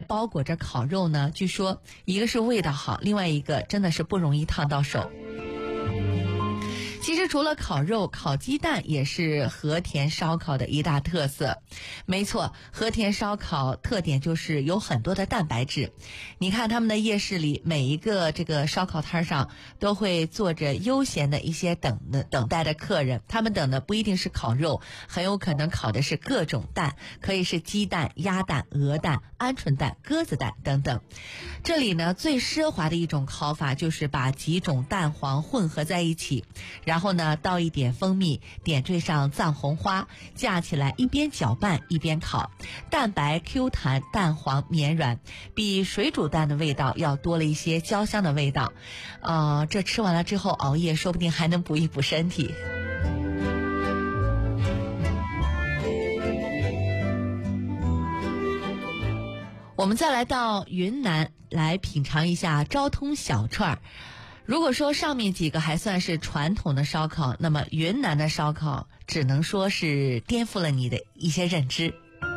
包裹着烤肉呢，据说一个是味道好，另外一个真的是不容易烫到手。其实除了烤肉，烤鸡蛋也是和田烧烤的一大特色。没错，和田烧烤特点就是有很多的蛋白质。你看他们的夜市里，每一个这个烧烤摊上都会坐着悠闲的一些等待的客人，他们等的不一定是烤肉，很有可能烤的是各种蛋，可以是鸡蛋、鸭蛋、鹅蛋、鹌鹑蛋、鸽子蛋等等。这里呢，最奢华的一种烤法就是把几种蛋黄混合在一起，然后呢倒一点蜂蜜，点缀上藏红花，架起来一边搅拌一边烤，蛋白 Q 弹，蛋黄绵软，比水煮蛋的味道要多了一些焦香的味道。这吃完了之后熬夜说不定还能补一补身体。我们再来到云南来品尝一下昭通小串儿。如果说上面几个还算是传统的烧烤，那么云南的烧烤只能说是颠覆了你的一些认知。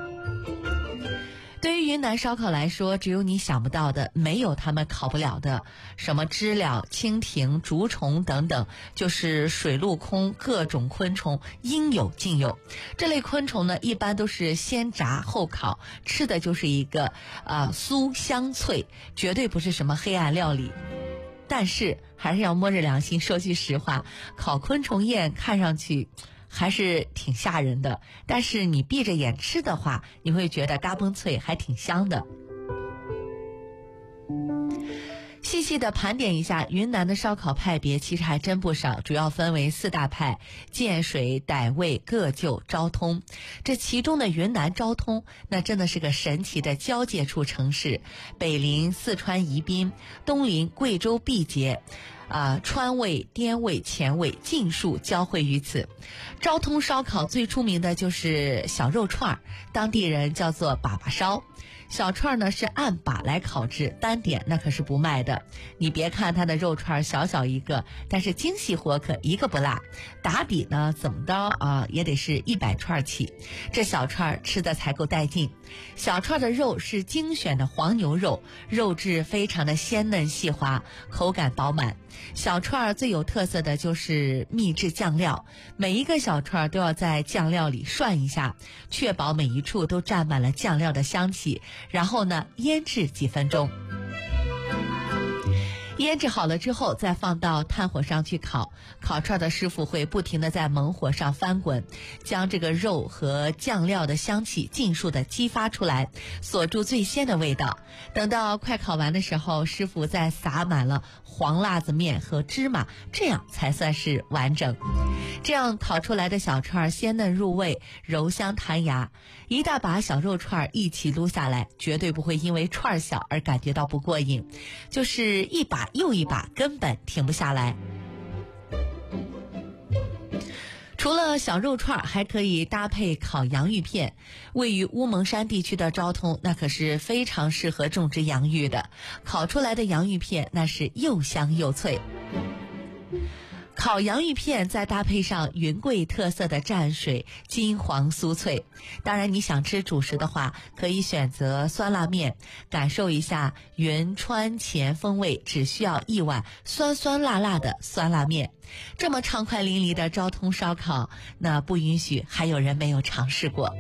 对于云南烧烤来说，只有你想不到的，没有他们烤不了的，什么知了、蜻蜓、竹虫等等，就是水陆空各种昆虫应有尽有。这类昆虫呢，一般都是先炸后烤，吃的就是一个酥香脆，绝对不是什么黑暗料理。但是还是要摸着良心说句实话，烤昆虫宴看上去还是挺吓人的，但是你闭着眼吃的话，你会觉得嘎嘣脆，还挺香的。细细的盘点一下，云南的烧烤派别其实还真不少，主要分为4大派：建水、傣味、个旧、昭通。这其中的云南昭通，那真的是个神奇的交界处城市，北临四川宜宾，东临贵州毕节。川味、滇味、黔味尽数交汇于此。昭通烧烤最出名的就是小肉串，当地人叫做粑粑烧。小串呢是按把来烤制，单点那可是不卖的。你别看它的肉串小小一个，但是精细活可一个不落。打底呢怎么着也得是100串起，这小串吃的才够带劲。小串的肉是精选的黄牛肉，肉质非常的鲜嫩细滑，口感饱满。小串最有特色的就是秘制酱料，每一个小串都要在酱料里涮一下，确保每一处都沾满了酱料的香气，然后呢腌制几分钟。腌制好了之后再放到炭火上去烤，烤串的师傅会不停地在猛火上翻滚，将这个肉和酱料的香气尽数的激发出来，锁住最鲜的味道。等到快烤完的时候，师傅再撒满了黄辣子面和芝麻，这样才算是完整。这样烤出来的小串鲜嫩入味，柔香弹牙，一大把小肉串一起撸下来，绝对不会因为串小而感觉到不过瘾，就是一把又一把，根本停不下来。除了小肉串，还可以搭配烤洋芋片。位于乌蒙山地区的昭通，那可是非常适合种植洋芋的，烤出来的洋芋片那是又香又脆。烤洋芋片再搭配上云贵特色的蘸水，金黄酥脆。当然你想吃主食的话，可以选择酸辣面，感受一下云川黔风味，只需要1碗酸酸辣辣的酸辣面。这么畅快淋漓的昭通烧烤，那不允许还有人没有尝试过。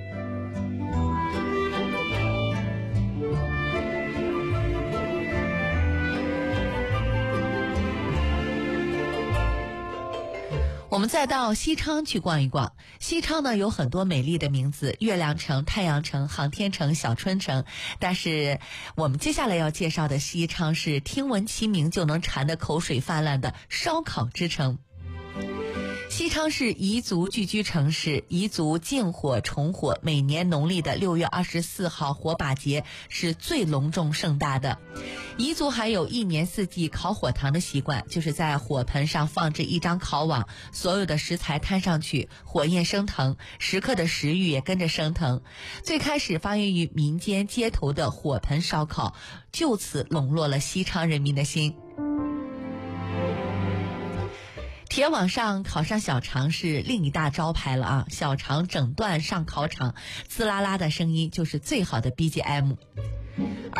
我们再到西昌去逛一逛。西昌呢有很多美丽的名字，月亮城、太阳城、航天城、小春城，但是我们接下来要介绍的西昌是听闻其名就能馋得口水泛滥的烧烤之城。西昌是彝族聚居城市，彝族禁火重火，每年农历的6月24号火把节是最隆重盛大的。彝族还有一年四季烤火塘的习惯，就是在火盆上放置一张烤网，所有的食材摊上去，火焰升腾，食客的食欲也跟着升腾。最开始发源于民间街头的火盆烧烤，就此笼络了西昌人民的心。铁网上烤上小肠是另一大招牌了啊！小肠整段上烤场，滋啦啦的声音就是最好的 BGM。